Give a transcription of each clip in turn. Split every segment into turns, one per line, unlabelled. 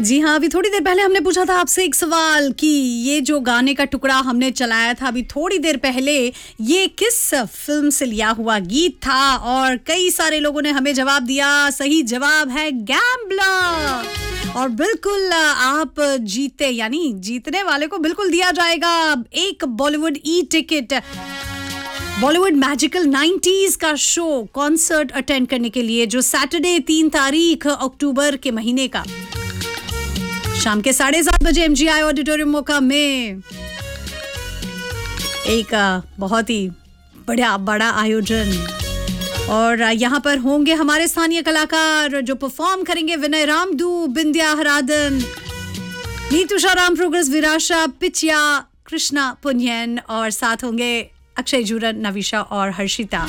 जी हाँ, अभी थोड़ी देर पहले हमने पूछा था आपसे एक सवाल कि ये जो गाने का टुकड़ा हमने चलाया था अभी थोड़ी देर पहले, ये किस फिल्म से लिया हुआ गीत था, और कई सारे लोगों ने हमें जवाब दिया। सही जवाब है गैम्बलर। और बिल्कुल आप जीते, यानी जीतने वाले को बिल्कुल दिया जाएगा एक Bollywood e ticket Bollywood magical 90s का शो कॉन्सर्ट अटेंड करने के लिए, जो सैटरडे 3 तारीख अक्टूबर के महीने का शाम के 7:30 बजे MGI ऑडिटोरियम मोका में एक बहुत ही बड़ा आयोजन। और यहाँ पर होंगे हमारे स्थानीय कलाकार जो परफॉर्म करेंगे: विनय रामदू, बिंदिया हरादन, नीतुषा राम प्रोग्रेस, विराशा पिचिया, कृष्णा पुन्यन, और साथ होंगे अक्षय जूरन, नविशा और हर्षिता।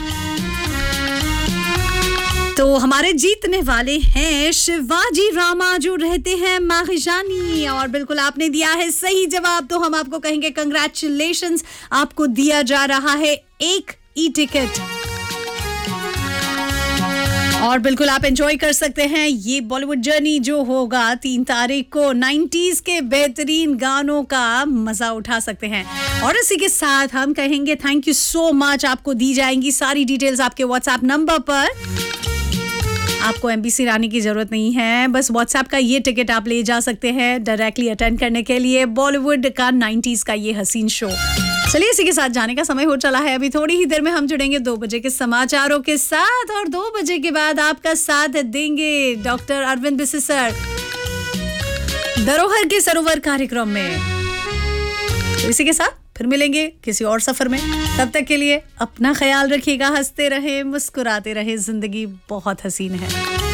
तो हमारे जीतने वाले हैं शिवाजी रामा, जो रहते हैं माखिजानी। और बिल्कुल आपने दिया है सही जवाब, तो हम आपको कहेंगे कंग्रेचुलेशंस। आपको दिया जा रहा है एक ई टिकट, और बिल्कुल आप एंजॉय कर सकते हैं ये बॉलीवुड जर्नी जो होगा 3 तारीख को। 90s के बेहतरीन गानों का मजा उठा सकते हैं। और इसी के साथ हम कहेंगे थैंक यू सो मच। आपको दी जाएंगी सारी डिटेल्स आपके व्हाट्सएप नंबर पर। आपको MBC लाने की जरूरत नहीं है, बस व्हाट्सएप का ये टिकट आप ले जा सकते हैं डायरेक्टली अटेंड करने के लिए बॉलीवुड का 90s का ये हसीन शो। चलिए इसी के साथ जाने का समय हो चला है। अभी थोड़ी ही देर में हम जुड़ेंगे 2 बजे के समाचारों के साथ, और 2 बजे के बाद आपका साथ देंगे डॉक्टर अरविंद बिस्सी सर धरोहर के सरोवर कार्यक्रम में। तो इसी के साथ फिर मिलेंगे किसी और सफर में। तब तक के लिए अपना ख्याल रखिएगा, हंसते रहे, मुस्कुराते रहे, जिंदगी बहुत हसीन है।